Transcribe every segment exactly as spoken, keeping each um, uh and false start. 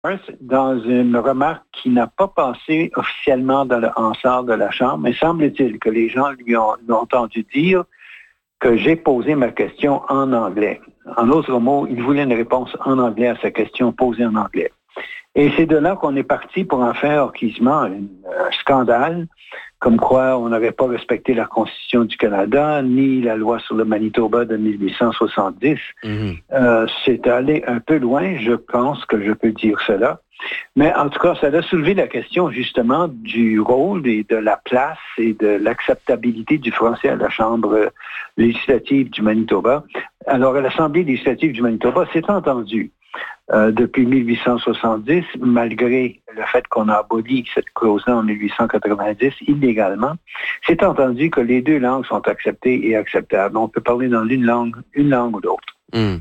dans une remarque qui n'a pas passé officiellement dans le Hansard de la Chambre, mais semble-t-il que les gens lui ont, lui ont entendu dire que j'ai posé ma question en anglais. En d'autres mots, il voulait une réponse en anglais à sa question posée en anglais. Et c'est de là qu'on est parti pour en faire quasiment un, un scandale, comme quoi on n'avait pas respecté la Constitution du Canada, ni la loi sur le Manitoba de dix-huit cent soixante-dix. Mm-hmm. Euh, c'est allé un peu loin, je pense que je peux dire cela. Mais en tout cas, ça a soulevé la question justement du rôle et de la place et de l'acceptabilité du français à la Chambre législative du Manitoba. Alors, à l'Assemblée législative du Manitoba, c'est entendu. Euh, depuis dix-huit cent soixante-dix, malgré le fait qu'on a aboli cette clause-là en dix-huit cent quatre-vingt-dix illégalement, c'est entendu que les deux langues sont acceptées et acceptables. On peut parler dans une langue, une langue ou l'autre. Mmh.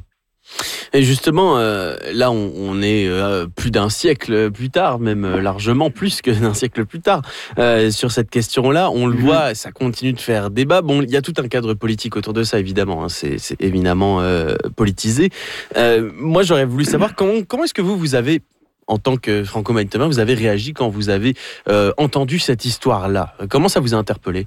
Et justement, euh, là, on, on est euh, plus d'un siècle plus tard, même euh, largement plus que d'un siècle plus tard, euh, sur cette question-là. On le mmh. voit, ça continue de faire débat. Bon, il y a tout un cadre politique autour de ça, évidemment. Hein, c'est, c'est éminemment euh, politisé. Euh, moi, j'aurais voulu savoir comment, comment est-ce que vous, vous avez, en tant que franco-manitobain, vous avez réagi quand vous avez euh, entendu cette histoire-là? Comment ça vous a interpellé?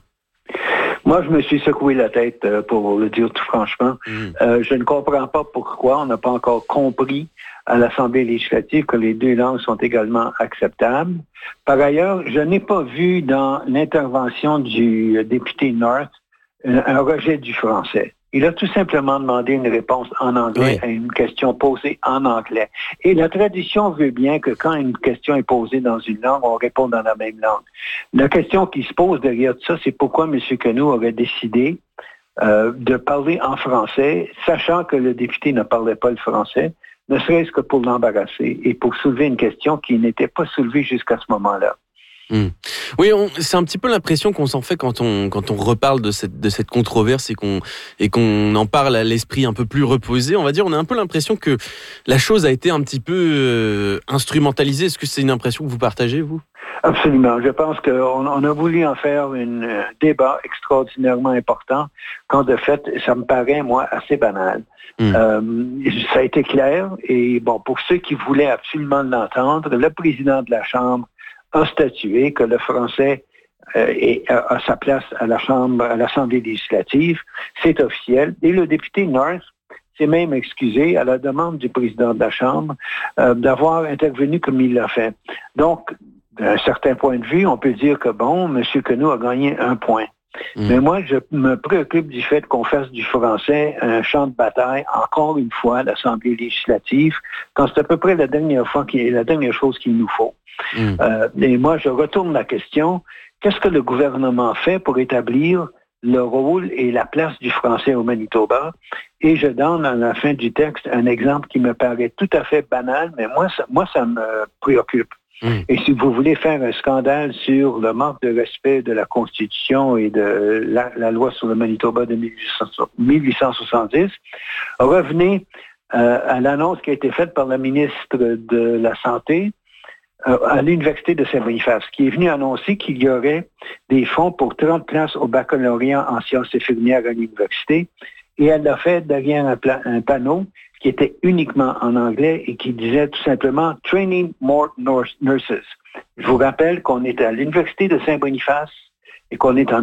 Moi, je me suis secoué la tête, euh, pour le dire tout franchement. Mmh. Euh, je ne comprends pas pourquoi on n'a pas encore compris à l'Assemblée législative que les deux langues sont également acceptables. Par ailleurs, je n'ai pas vu dans l'intervention du député North un, un rejet du français. Il a tout simplement demandé une réponse en anglais oui. à une question posée en anglais. Et la tradition veut bien que quand une question est posée dans une langue, on répond dans la même langue. La question qui se pose derrière tout ça, c'est pourquoi M. Quenu aurait décidé euh, de parler en français, sachant que le député ne parlait pas le français, ne serait-ce que pour l'embarrasser et pour soulever une question qui n'était pas soulevée jusqu'à ce moment-là. Mmh. Oui, on, c'est un petit peu l'impression qu'on s'en fait quand on quand on reparle de cette de cette controverse et qu'on et qu'on en parle à l'esprit un peu plus reposé. On va dire, on a un peu l'impression que la chose a été un petit peu euh, instrumentalisée. Est-ce que c'est une impression que vous partagez, vous? Absolument. Je pense qu'on on a voulu en faire un euh, débat extraordinairement important, quand de fait, ça me paraît, moi, assez banal. Mmh. Euh, ça a été clair. Et bon, pour ceux qui voulaient absolument l'entendre, le président de la Chambre a statué que le français euh, est, a, a sa place à la Chambre, à l'Assemblée législative. C'est officiel. Et le député North s'est même excusé à la demande du président de la Chambre euh, d'avoir intervenu comme il l'a fait. Donc, d'un certain point de vue, on peut dire que bon, M. Quenu a gagné un point. Mmh. Mais moi, je me préoccupe du fait qu'on fasse du français un champ de bataille, encore une fois, à l'Assemblée législative, quand c'est à peu près la dernière fois, qui est la dernière chose qu'il nous faut. Mmh. Euh, et moi, je retourne la question, qu'est-ce que le gouvernement fait pour établir le rôle et la place du français au Manitoba? Et je donne à la fin du texte un exemple qui me paraît tout à fait banal, mais moi, ça, moi, ça me préoccupe. Mmh. Et si vous voulez faire un scandale sur le manque de respect de la Constitution et de la, la loi sur le Manitoba de dix-huit cent soixante-dix, revenez euh, à l'annonce qui a été faite par la ministre de la Santé euh, à l'Université de Saint-Boniface, qui est venue annoncer qu'il y aurait des fonds pour trente places au baccalauréat en sciences infirmières à l'université. Et elle l'a fait derrière un, pla- un panneau qui était uniquement en anglais et qui disait tout simplement « Training more nurses ». Je vous rappelle qu'on est à l'Université de Saint-Boniface et qu'on est en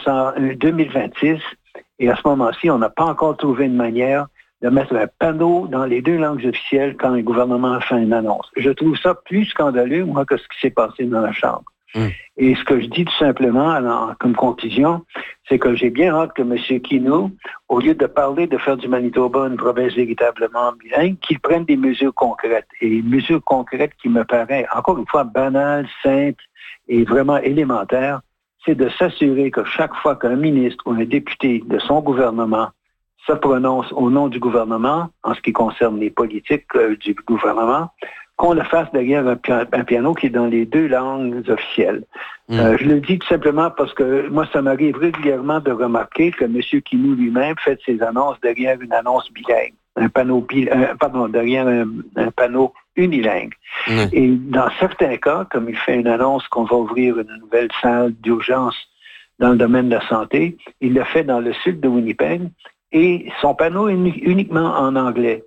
deux mille vingt-six et à ce moment-ci, on n'a pas encore trouvé une manière de mettre un panneau dans les deux langues officielles quand le gouvernement fait une annonce. Je trouve ça plus scandaleux, moi, que ce qui s'est passé dans la Chambre. Mmh. Et ce que je dis tout simplement, alors, comme conclusion, c'est que j'ai bien hâte que M. Quenu, au lieu de parler de faire du Manitoba une province véritablement bilingue, qu'il prenne des mesures concrètes. Et une mesure concrète qui me paraît, encore une fois, banale, simple et vraiment élémentaire, c'est de s'assurer que chaque fois qu'un ministre ou un député de son gouvernement se prononce au nom du gouvernement, en ce qui concerne les politiques euh, du gouvernement, qu'on le fasse derrière un, pia- un piano qui est dans les deux langues officielles. Mmh. Euh, je le dis tout simplement parce que moi, ça m'arrive régulièrement de remarquer que M. Quenu lui-même fait ses annonces derrière une annonce bilingue, un panneau, bi- euh, pardon, derrière un, un panneau unilingue. Mmh. Et dans certains cas, comme il fait une annonce qu'on va ouvrir une nouvelle salle d'urgence dans le domaine de la santé, il le fait dans le sud de Winnipeg et son panneau est uniquement en anglais.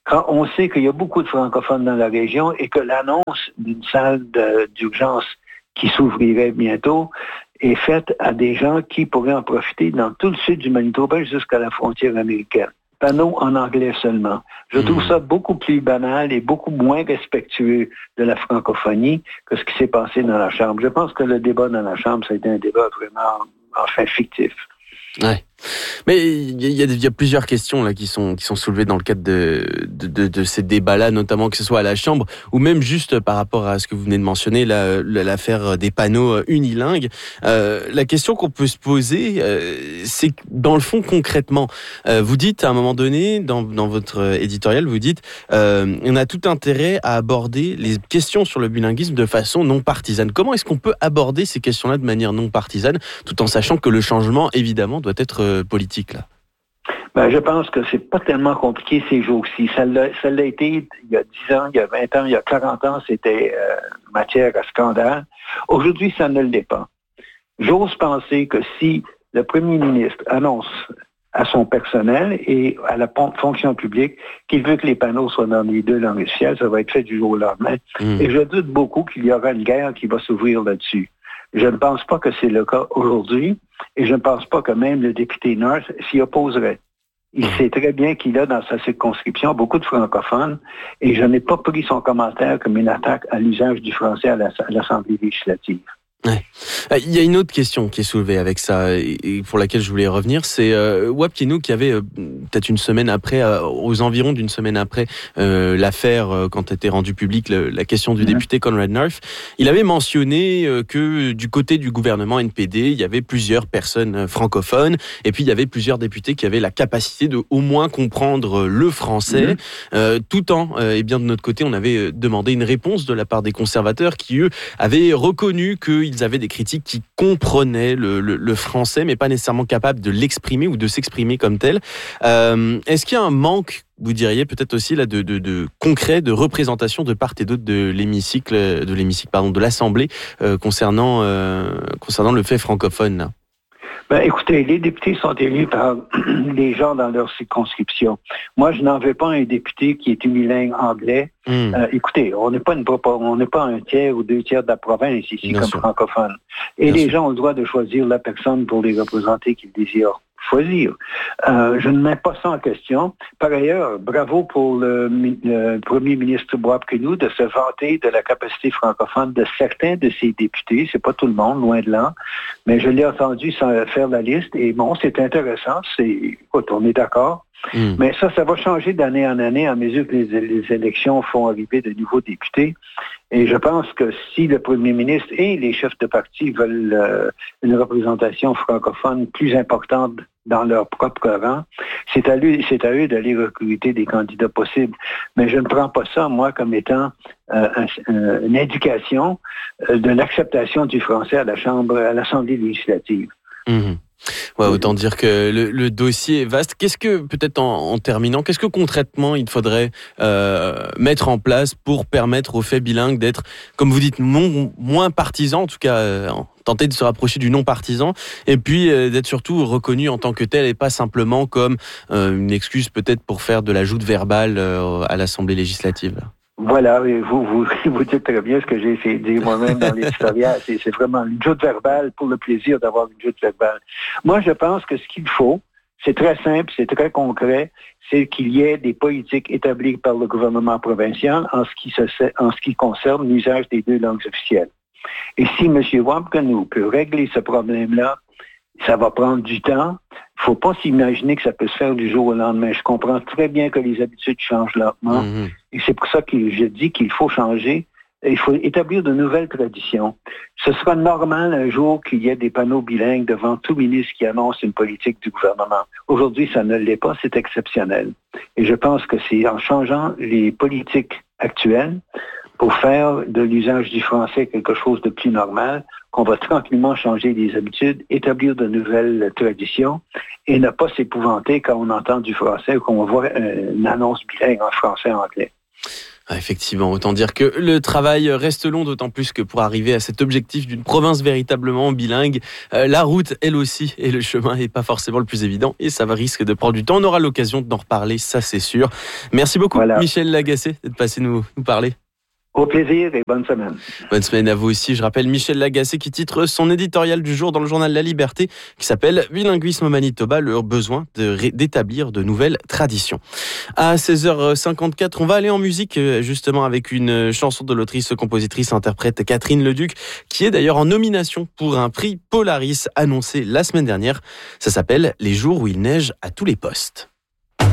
quand on sait qu'il y a beaucoup de francophones dans la région et que l'annonce d'une salle de, d'urgence qui s'ouvrirait bientôt est faite à des gens qui pourraient en profiter dans tout le sud du Manitoba jusqu'à la frontière américaine. Panneau en anglais seulement. Je trouve ça beaucoup plus banal et beaucoup moins respectueux de la francophonie que ce qui s'est passé dans la Chambre. Je pense que le débat dans la Chambre, ça a été un débat vraiment, enfin, fictif. Ouais. Mais il y, y, y a plusieurs questions là qui sont qui sont soulevées dans le cadre de de, de, de ces débats-là, notamment que ce soit à la Chambre ou même juste par rapport à ce que vous venez de mentionner, là, l'affaire des panneaux unilingues. Euh, la question qu'on peut se poser, euh, c'est que dans le fond concrètement, euh, vous dites à un moment donné dans dans votre éditorial, vous dites euh, on a tout intérêt à aborder les questions sur le bilinguisme de façon non partisane. Comment est-ce qu'on peut aborder ces questions-là de manière non partisane, tout en sachant que le changement évidemment doit être euh, politique, là? Ben, je pense que c'est pas tellement compliqué ces jours-ci. Ça l'a, ça l'a été il y a dix ans, il y a vingt ans, il y a quarante ans, c'était euh, matière à scandale. Aujourd'hui, ça ne l'est pas. J'ose penser que si le premier ministre annonce à son personnel et à la fonction publique qu'il veut que les panneaux soient dans les deux langues officielles, ça va être fait du jour au lendemain. Mmh. Et je doute beaucoup qu'il y aura une guerre qui va s'ouvrir là-dessus. Je ne pense pas que c'est le cas aujourd'hui et je ne pense pas que même le député North s'y opposerait. Il sait très bien qu'il a dans sa circonscription beaucoup de francophones et je n'ai pas pris son commentaire comme une attaque à l'usage du français à l'Assemblée législative. Ouais. Il y a une autre question qui est soulevée avec ça et pour laquelle je voulais revenir, c'est euh, Wab Kianouk qui avait euh, peut-être une semaine après, euh, aux environs d'une semaine après euh, l'affaire euh, quand a été rendue publique le, la question du mmh. député Conrad North, il avait mentionné euh, que du côté du gouvernement N P D, il y avait plusieurs personnes francophones et puis il y avait plusieurs députés qui avaient la capacité de au moins comprendre le français. Mmh. Euh, tout en, euh, et bien de notre côté, on avait demandé une réponse de la part des conservateurs qui eux avaient reconnu qu'ils Ils avaient des critiques qui comprenaient le, le, le français, mais pas nécessairement capables de l'exprimer ou de s'exprimer comme tel. Euh, est-ce qu'il y a un manque, vous diriez peut-être aussi là, de, de, de concret, de représentation de part et d'autre de l'hémicycle, de l'hémicycle, pardon, de l'Assemblée euh, concernant euh, concernant le fait francophone là? Ben, écoutez, les députés sont élus par les gens dans leur circonscription. Moi, je n'en veux pas un député qui est unilingue anglais. Mm. Euh, écoutez, on n'est pas une, on n'est pas un tiers ou deux tiers de la province ici Bien comme sûr. francophone. Et Bien les sûr. gens ont le droit de choisir la personne pour les représenter qu'ils désirent choisir. Euh, je ne mets pas ça en question. Par ailleurs, bravo pour le, le premier ministre Wab Kianouk de se vanter de la capacité francophone de certains de ses députés. C'est pas tout le monde, loin de là. Mais je l'ai entendu sans faire la liste. Et bon, c'est intéressant. C'est, écoute, on est d'accord. Mmh. Mais ça, ça va changer d'année en année à mesure que les, les élections font arriver de nouveaux députés. Et je pense que si le premier ministre et les chefs de parti veulent euh, une représentation francophone plus importante dans leur propre rang, c'est à, lui, c'est à eux d'aller recruter des candidats possibles. Mais je ne prends pas ça, moi, comme étant euh, un, une indication euh, de l'acceptation du français à la Chambre, à l'Assemblée législative. Mmh. Ouais, autant dire que le, le dossier est vaste. Qu'est-ce que, peut-être en, en terminant, qu'est-ce que concrètement il faudrait euh, mettre en place pour permettre aux faits bilingues d'être, comme vous dites, non, moins partisans, en tout cas euh, tenter de se rapprocher du non-partisan, et puis euh, d'être surtout reconnu en tant que tel et pas simplement comme euh, une excuse peut-être pour faire de la joute verbale euh, à l'Assemblée législative. Voilà, et vous, vous, vous dites très bien ce que j'ai essayé de dire moi-même dans l'éditorial. C'est, c'est vraiment une joute verbale pour le plaisir d'avoir une joute verbale. Moi, je pense que ce qu'il faut, c'est très simple, c'est très concret, c'est qu'il y ait des politiques établies par le gouvernement provincial en ce qui, se, en ce qui concerne l'usage des deux langues officielles. Et si M. Wab Kianouk peut régler ce problème-là, ça va prendre du temps. Il ne faut pas s'imaginer que ça peut se faire du jour au lendemain. Je comprends très bien que les habitudes changent lentement. Mmh. Et c'est pour ça que je dis qu'il faut changer. Il faut établir de nouvelles traditions. Ce sera normal un jour qu'il y ait des panneaux bilingues devant tout ministre qui annonce une politique du gouvernement. Aujourd'hui, ça ne l'est pas, c'est exceptionnel. Et je pense que c'est en changeant les politiques actuelles pour faire de l'usage du français quelque chose de plus normal, qu'on va tranquillement changer les habitudes, établir de nouvelles traditions et ne pas s'épouvanter quand on entend du français ou qu'on voit une annonce bilingue en français et en anglais. Effectivement, autant dire que le travail reste long, d'autant plus que pour arriver à cet objectif d'une province véritablement bilingue, euh, la route, elle aussi, et le chemin n'est pas forcément le plus évident, et ça va risque de prendre du temps. On aura l'occasion d'en reparler, ça c'est sûr. Merci beaucoup, voilà. Michel Lagacé, d'être passé nous, nous parler. Au plaisir et bonne semaine. Bonne semaine à vous aussi. Je rappelle Michel Lagacé qui titre son éditorial du jour dans le journal La Liberté qui s'appelle « Bilinguisme au Manitoba, le besoin de ré- d'établir de nouvelles traditions ». À seize heures cinquante-quatre, on va aller en musique justement avec une chanson de l'autrice, compositrice, interprète Catherine Leduc qui est d'ailleurs en nomination pour un prix Polaris annoncé la semaine dernière. Ça s'appelle « Les jours où il neige à tous les postes ».